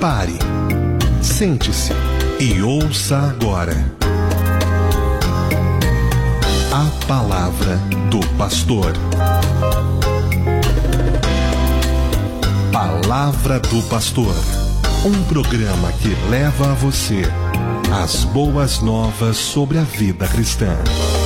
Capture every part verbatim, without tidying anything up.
Pare, sente-se e ouça agora a palavra do pastor. Palavra do Pastor, um programa que leva a você as boas novas sobre a vida cristã.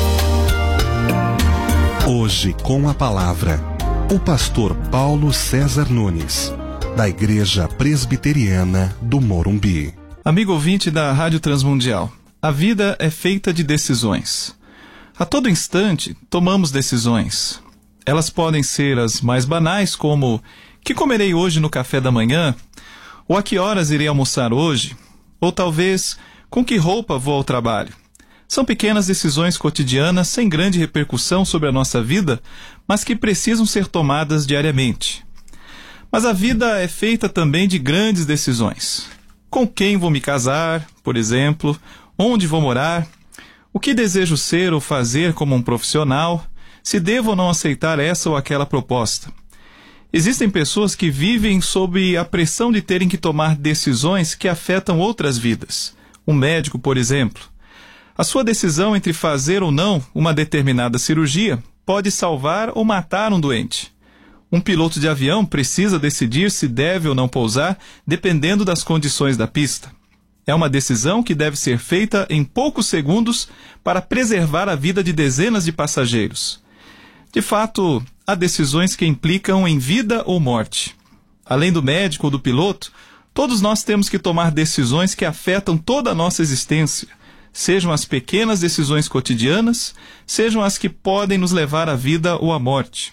Hoje com a palavra, o pastor Paulo César Nunes, da Igreja Presbiteriana do Morumbi. Amigo ouvinte da Rádio Transmundial, a vida é feita de decisões. A todo instante, tomamos decisões. Elas podem ser as mais banais, como: que comerei hoje no café da manhã? Ou a que horas irei almoçar hoje? Ou talvez, com que roupa vou ao trabalho? São pequenas decisões cotidianas sem grande repercussão sobre a nossa vida, mas que precisam ser tomadas diariamente. Mas a vida é feita também de grandes decisões. Com quem vou me casar, por exemplo? Onde vou morar? O que desejo ser ou fazer como um profissional? Se devo ou não aceitar essa ou aquela proposta? Existem pessoas que vivem sob a pressão de terem que tomar decisões que afetam outras vidas. Um médico, por exemplo. A sua decisão entre fazer ou não uma determinada cirurgia pode salvar ou matar um doente. Um piloto de avião precisa decidir se deve ou não pousar, dependendo das condições da pista. É uma decisão que deve ser feita em poucos segundos para preservar a vida de dezenas de passageiros. De fato, há decisões que implicam em vida ou morte. Além do médico ou do piloto, todos nós temos que tomar decisões que afetam toda a nossa existência, sejam as pequenas decisões cotidianas, sejam as que podem nos levar à vida ou à morte.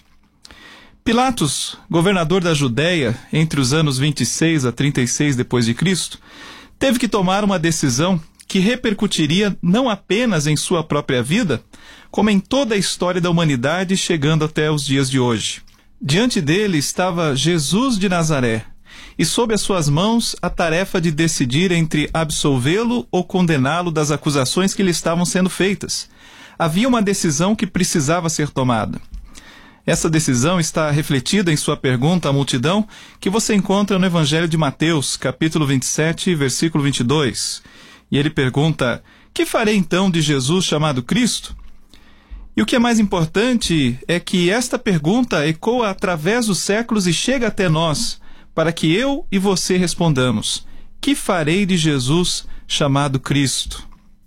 Pilatos, governador da Judéia, entre os anos vinte e seis a trinta e seis depois de Cristo, teve que tomar uma decisão que repercutiria não apenas em sua própria vida, como em toda a história da humanidade chegando até os dias de hoje. Diante dele estava Jesus de Nazaré, e sob as suas mãos a tarefa de decidir entre absolvê-lo ou condená-lo das acusações que lhe estavam sendo feitas. Havia uma decisão que precisava ser tomada. Essa decisão está refletida em sua pergunta à multidão, que você encontra no Evangelho de Mateus, capítulo vinte e sete, versículo vinte e dois. E ele pergunta: que farei então de Jesus chamado Cristo? E o que é mais importante é que esta pergunta ecoa através dos séculos e chega até nós, para que eu e você respondamos: que farei de Jesus chamado Cristo?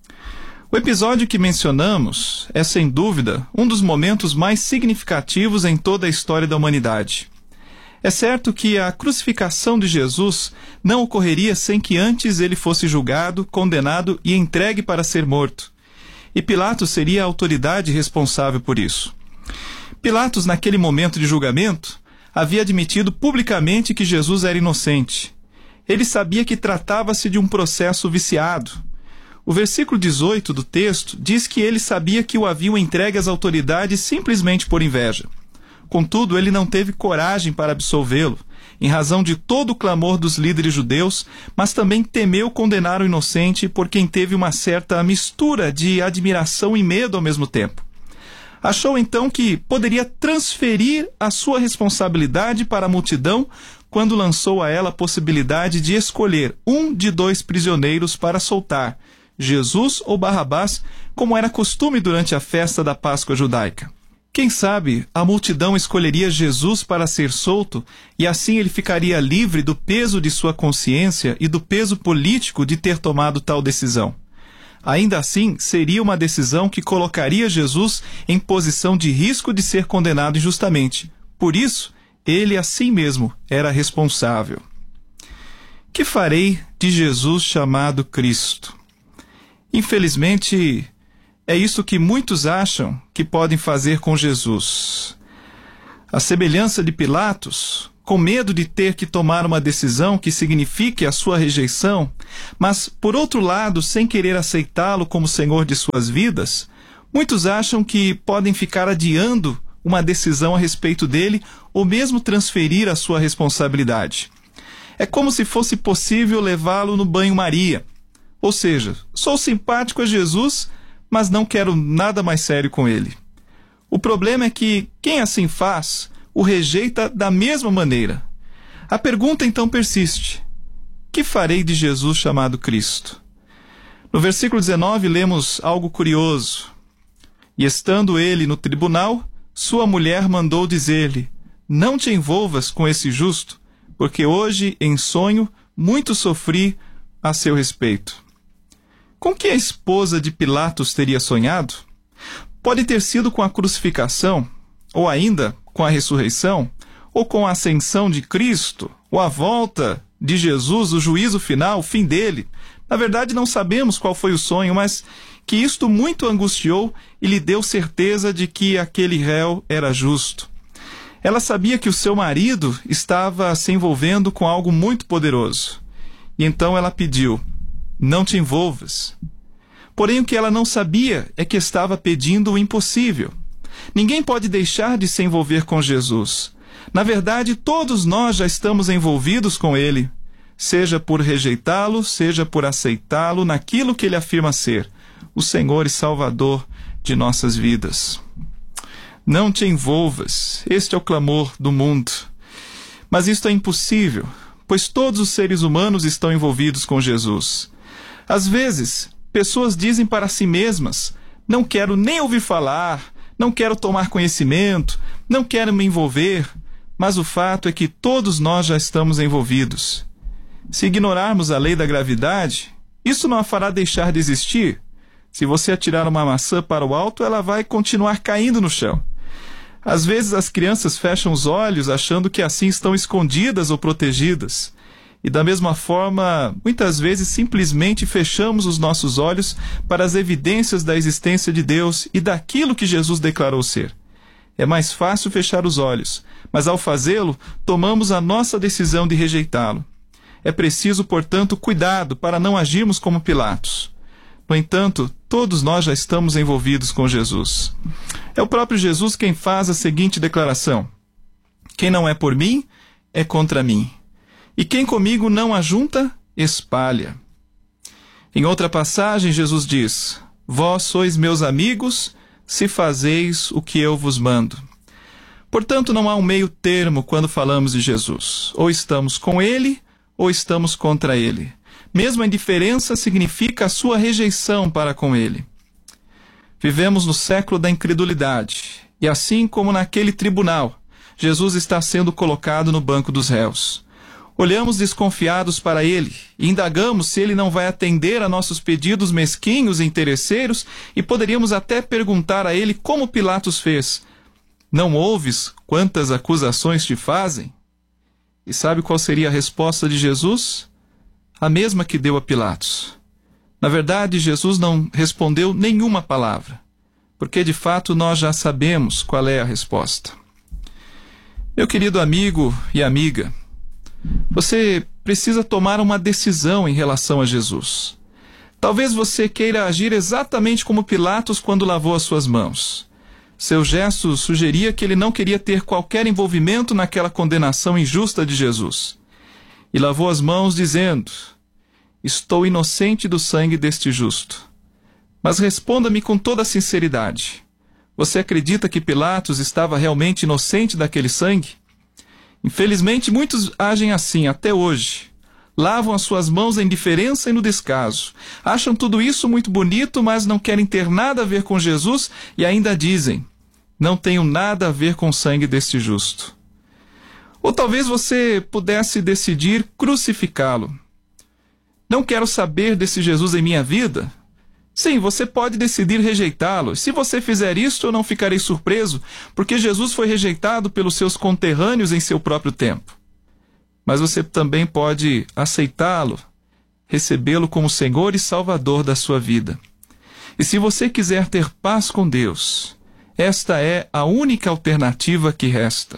O episódio que mencionamos é, sem dúvida, um dos momentos mais significativos em toda a história da humanidade. É certo que a crucificação de Jesus não ocorreria sem que antes ele fosse julgado, condenado e entregue para ser morto. E Pilatos seria a autoridade responsável por isso. Pilatos, naquele momento de julgamento, havia admitido publicamente que Jesus era inocente. Ele sabia que tratava-se de um processo viciado. O versículo dezoito do texto diz que ele sabia que o haviam entregue às autoridades simplesmente por inveja. Contudo, ele não teve coragem para absolvê-lo, em razão de todo o clamor dos líderes judeus, mas também temeu condenar o inocente por quem teve uma certa mistura de admiração e medo ao mesmo tempo. Achou então que poderia transferir a sua responsabilidade para a multidão quando lançou a ela a possibilidade de escolher um de dois prisioneiros para soltar, Jesus ou Barrabás, como era costume durante a festa da Páscoa judaica. Quem sabe a multidão escolheria Jesus para ser solto e assim ele ficaria livre do peso de sua consciência e do peso político de ter tomado tal decisão. Ainda assim, seria uma decisão que colocaria Jesus em posição de risco de ser condenado injustamente. Por isso, ele assim mesmo era responsável. Que farei de Jesus chamado Cristo? Infelizmente, é isso que muitos acham que podem fazer com Jesus. A semelhança de Pilatos, com medo de ter que tomar uma decisão que signifique a sua rejeição, mas, por outro lado, sem querer aceitá-lo como Senhor de suas vidas, muitos acham que podem ficar adiando uma decisão a respeito dele ou mesmo transferir a sua responsabilidade. É como se fosse possível levá-lo no banho-maria. Ou seja, sou simpático a Jesus, mas não quero nada mais sério com ele. O problema é que quem assim faz o rejeita da mesma maneira. A pergunta então persiste: que farei de Jesus chamado Cristo? No versículo dezenove lemos algo curioso. E estando ele no tribunal, sua mulher mandou dizer-lhe: não te envolvas com esse justo, porque hoje, em sonho, muito sofri a seu respeito. Com que a esposa de Pilatos teria sonhado? Pode ter sido com a crucificação, ou ainda com a ressurreição, ou com a ascensão de Cristo, ou a volta de Jesus, o juízo final, o fim dele. Na verdade, não sabemos qual foi o sonho, mas que isto muito angustiou e lhe deu certeza de que aquele réu era justo. Ela sabia que o seu marido estava se envolvendo com algo muito poderoso. E então ela pediu: não te envolvas. Porém, o que ela não sabia é que estava pedindo o impossível. Ninguém pode deixar de se envolver com Jesus. Na verdade, todos nós já estamos envolvidos com Ele, seja por rejeitá-lo, seja por aceitá-lo naquilo que Ele afirma ser, o Senhor e Salvador de nossas vidas. Não te envolvas, este é o clamor do mundo. Mas isto é impossível, pois todos os seres humanos estão envolvidos com Jesus. Às vezes, pessoas dizem para si mesmas: não quero nem ouvir falar, não quero tomar conhecimento, não quero me envolver. Mas o fato é que todos nós já estamos envolvidos. Se ignorarmos a lei da gravidade, isso não a fará deixar de existir. Se você atirar uma maçã para o alto, ela vai continuar caindo no chão. Às vezes as crianças fecham os olhos achando que assim estão escondidas ou protegidas. E da mesma forma, muitas vezes simplesmente fechamos os nossos olhos para as evidências da existência de Deus e daquilo que Jesus declarou ser. É mais fácil fechar os olhos, mas ao fazê-lo, tomamos a nossa decisão de rejeitá-lo. É preciso, portanto, cuidado para não agirmos como Pilatos. No entanto, todos nós já estamos envolvidos com Jesus. É o próprio Jesus quem faz a seguinte declaração: quem não é por mim, é contra mim. E quem comigo não ajunta, espalha. Em outra passagem, Jesus diz: vós sois meus amigos, se fazeis o que eu vos mando. Portanto, não há um meio termo quando falamos de Jesus. Ou estamos com Ele, ou estamos contra Ele. Mesmo a indiferença significa a sua rejeição para com Ele. Vivemos no século da incredulidade, e assim como naquele tribunal, Jesus está sendo colocado no banco dos réus. Olhamos desconfiados para Ele e indagamos se Ele não vai atender a nossos pedidos mesquinhos e interesseiros, e poderíamos até perguntar a Ele como Pilatos fez: não ouves quantas acusações te fazem? E sabe qual seria a resposta de Jesus? A mesma que deu a Pilatos. Na verdade, Jesus não respondeu nenhuma palavra, porque de fato nós já sabemos qual é a resposta. Meu querido amigo e amiga, você precisa tomar uma decisão em relação a Jesus. Talvez você queira agir exatamente como Pilatos quando lavou as suas mãos. Seu gesto sugeria que ele não queria ter qualquer envolvimento naquela condenação injusta de Jesus. E lavou as mãos dizendo: estou inocente do sangue deste justo. Mas responda-me com toda a sinceridade: você acredita que Pilatos estava realmente inocente daquele sangue? Infelizmente, muitos agem assim até hoje. Lavam as suas mãos na indiferença e no descaso. Acham tudo isso muito bonito, mas não querem ter nada a ver com Jesus e ainda dizem: não tenho nada a ver com o sangue deste justo. Ou talvez você pudesse decidir crucificá-lo. Não quero saber desse Jesus em minha vida? Sim, você pode decidir rejeitá-lo. Se você fizer isso, eu não ficarei surpreso, porque Jesus foi rejeitado pelos seus conterrâneos em seu próprio tempo. Mas você também pode aceitá-lo, recebê-lo como Senhor e Salvador da sua vida. E se você quiser ter paz com Deus, esta é a única alternativa que resta.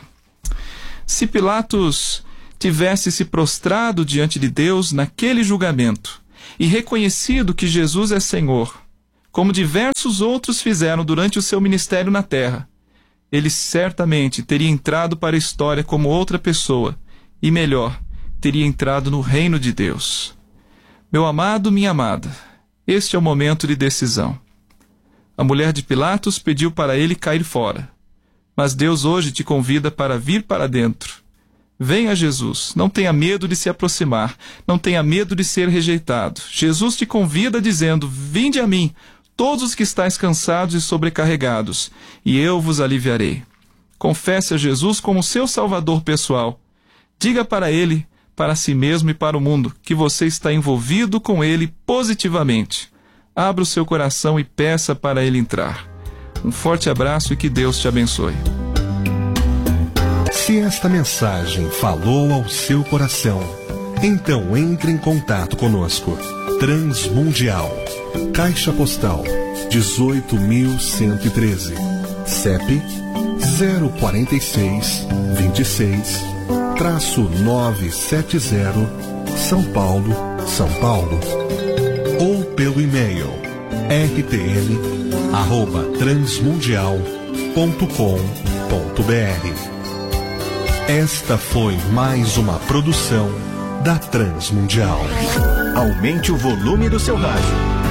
Se Pilatos tivesse se prostrado diante de Deus naquele julgamento e reconhecido que Jesus é Senhor, como diversos outros fizeram durante o seu ministério na terra, ele certamente teria entrado para a história como outra pessoa, e melhor, teria entrado no reino de Deus. Meu amado, minha amada, este é o momento de decisão. A mulher de Pilatos pediu para ele cair fora, mas Deus hoje te convida para vir para dentro. Venha a Jesus, não tenha medo de se aproximar, não tenha medo de ser rejeitado. Jesus te convida dizendo: vinde a mim, todos os que estáis cansados e sobrecarregados, e eu vos aliviarei. Confesse a Jesus como seu Salvador pessoal. Diga para Ele, para si mesmo e para o mundo, que você está envolvido com Ele positivamente. Abra o seu coração e peça para Ele entrar. Um forte abraço e que Deus te abençoe. Se esta mensagem falou ao seu coração, então entre em contato conosco. Transmundial, Caixa Postal dezoito mil cento e treze, C E P zero quatro seis, dois seis, nove sete zero, São Paulo, São Paulo. Ou pelo e-mail r t n arroba transmundial ponto com ponto b r. Esta foi mais uma produção da Transmundial. Aumente o volume do seu rádio.